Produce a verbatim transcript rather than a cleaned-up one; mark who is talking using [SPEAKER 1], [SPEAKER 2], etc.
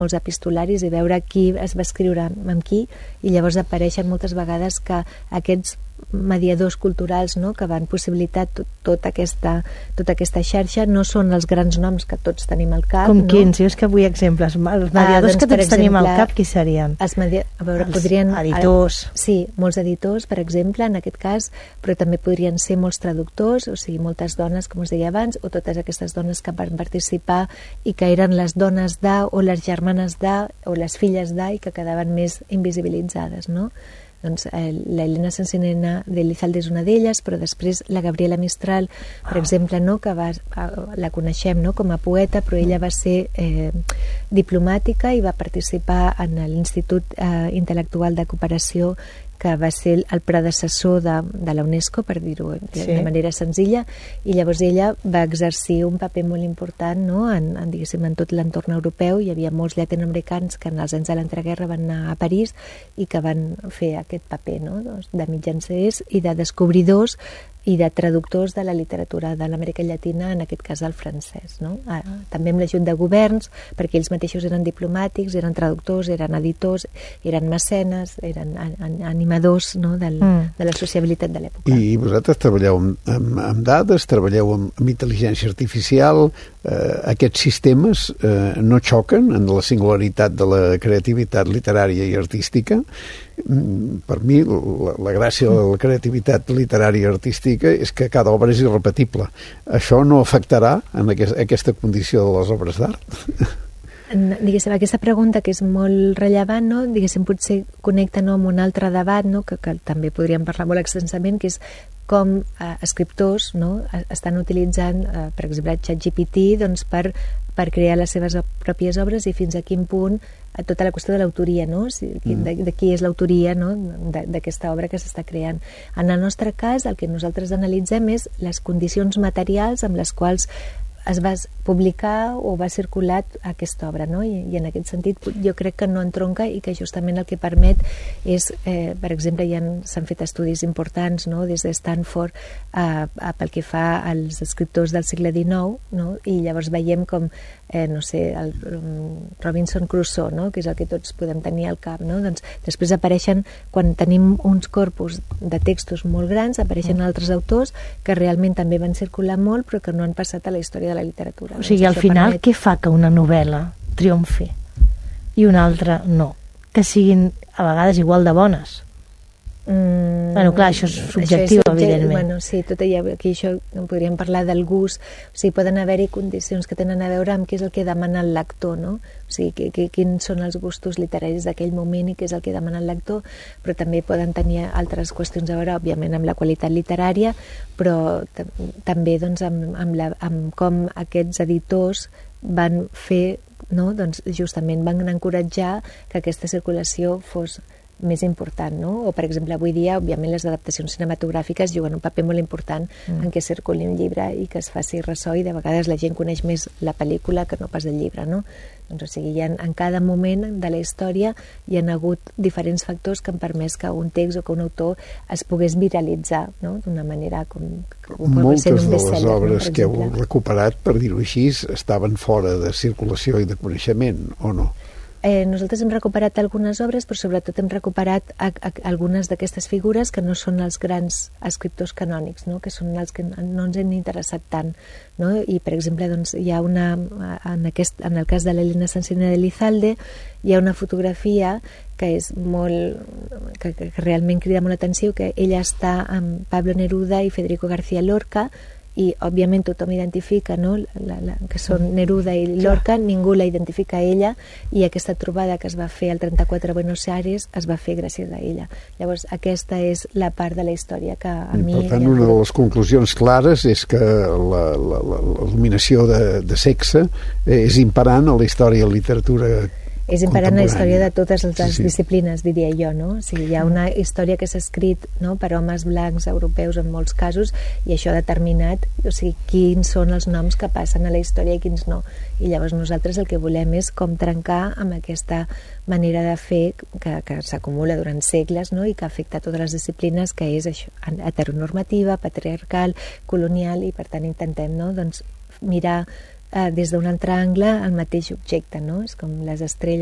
[SPEAKER 1] molts epistolaris i veure qui es va escriure amb qui, i llavors apareixen moltes vegades que aquests mediadors culturals, no?, que van possibilitar tot, tot aquesta, tota aquesta xarxa no són els grans noms que tots tenim al cap.
[SPEAKER 2] Com
[SPEAKER 1] no?
[SPEAKER 2] quins? Si és que vull exemples. Els mediadors ah, doncs, que tots exemple, tenim al cap, qui serien?
[SPEAKER 1] Els, media... a veure, els podrien...
[SPEAKER 2] editors.
[SPEAKER 1] Sí, molts editors, per exemple, en aquest cas, però també podrien ser molts traductors, o sigui, moltes dones, com us deia abans, o totes aquestes dones que van participar i que eren les dones de, o les germanes de, o les filles de, i que quedaven més invisibilitzades, no? Doncs eh, la Elena Sansinena de Elizalde és una d'elles, però després la Gabriela Mistral, per exemple, no, que va, la coneixem, no, com a poeta, però ella va ser eh, diplomàtica i va participar en l'Institut eh, Intel·lectual de Cooperació, que va ser el predecessor de, de la UNESCO, per dir-ho de, sí. de manera senzilla, i llavors ella va exercir un paper molt important, no?, en, en, diguéssim, en tot l'entorn europeu. Hi havia molts llatinoamericans que en els anys de l'entreguerra van anar a París i que van fer aquest paper, no?, de mitjancers i de descobridors i de traductors de la literatura de l'Amèrica Llatina, en aquest cas del francès, no? També amb l'ajut de governs, perquè ells mateixos eren diplomàtics, eren traductors, eren editors, eren mecenes, eren animadors, no?, del, mm. de la sociabilitat de l'època.
[SPEAKER 3] I vosaltres treballeu amb, amb, amb dades, treballeu amb, amb intel·ligència artificial, eh, aquests sistemes eh, no xoquen en la singularitat de la creativitat literària i artística. Per mi la, la gràcia de la creativitat literària i artística és que cada obra és irrepetible. Això no afectarà en aquest, aquesta condició de les obres d'art?
[SPEAKER 1] Diguéssim, aquesta pregunta, que és molt rellevant, no? Diguéssim, potser connecta, no, amb un altre debat, no?, que, que també podríem parlar molt extensament, que és com eh, escriptors, no?, estan utilitzant, eh, per exemple, ChatGPT, doncs, per, per crear les seves pròpies obres, i fins a quin punt a tota la qüestió de l'autoria, no?, si, de, de qui és l'autoria, no?, d'aquesta obra que s'està creant. En el nostre cas, el que nosaltres analitzem és les condicions materials amb les quals es va publicar o va circular aquesta obra, no? I, i en aquest sentit jo crec que no entronca, i que justament el que permet és, eh, per exemple, ja s'han fet estudis importants, no?, des de Stanford eh, pel que fa als escriptors del segle dinou, no?, i llavors veiem com eh, no sé, el um, Robinson Crusoe, no?, que és el que tots podem tenir al cap, no? Doncs després apareixen, quan tenim uns corpus de textos molt grans, apareixen mm. altres autors que realment també van circular molt, però que no han passat a la història de la literatura.
[SPEAKER 2] O sigui, al final, permet... què fa que una novel·la triomfi i una altra no? Que siguin a vegades igual de bones. Mm, bueno, clar, això és subjectiu, això és evidentment.
[SPEAKER 1] Bueno, sí, tot allà, aquí això podríem parlar del gust, o sigui, poden haver-hi condicions que tenen a veure amb què és el que demana el lector, no? O sigui, que, que, quins són els gustos literaris d'aquell moment i què és el que demana el lector, però també poden tenir altres qüestions a veure, òbviament, amb la qualitat literària, però també, doncs, amb, amb, la, amb com aquests editors van fer, no?, doncs, justament van encoratjar que aquesta circulació fos més important, no? O, per exemple, avui dia, òbviament, les adaptacions cinematogràfiques juguen un paper molt important mm. en què circuli un llibre i que es faci ressò, i de vegades la gent coneix més la pel·lícula que no pas el llibre, no? Doncs, o sigui, hi ha, en cada moment de la història hi ha hagut diferents factors que han permès que un text o que un autor es pogués viralitzar, no?, d'una manera com... com
[SPEAKER 3] moltes de les obres no, que heu recuperat, per dir-ho així, estaven fora de circulació i de coneixement, o no?
[SPEAKER 1] Eh, nosaltres hem recuperat algunes obres, però sobretot hem recuperat a, a, algunes d'aquestes figures que no són els grans escriptors canònics, no?, que són els que no ens han interessat tant, no? I, per exemple, doncs, hi ha una, en, aquest, en el cas de l'Elena Sansinena de Elizalde, hi ha una fotografia que és molt, que, que realment crida molt l'atenció, que ella està amb Pablo Neruda i Federico García Lorca, i òbviament tothom identifica, no?, la, la, que són Neruda i Lorca, ningú la identifica a ella, i aquesta trobada que es va fer al trenta-quatre a Buenos Aires es va fer gràcies a ella. Llavors aquesta és la part de la història que a mi...
[SPEAKER 3] Per tant, una de les conclusions clares és que la, la, la, la dominació de, de sexe és imperant a la història de la literatura
[SPEAKER 1] és imperant la història de totes les
[SPEAKER 3] sí, sí.
[SPEAKER 1] disciplines, diria jo, no? O sigui, hi ha una història que s'ha escrit, no?, per homes blancs europeus en molts casos, i això ha determinat, o sigui, quins són els noms que passen a la història i quins no. I llavors nosaltres el que volem és com trencar amb aquesta manera de fer que, que s'acumula durant segles, no?, i que afecta totes les disciplines, que és això, heteronormativa, patriarcal, colonial, i per tant intentem, no?, doncs, mirar eh, des d'un altre angle el mateix objecte, no? És com les estrelles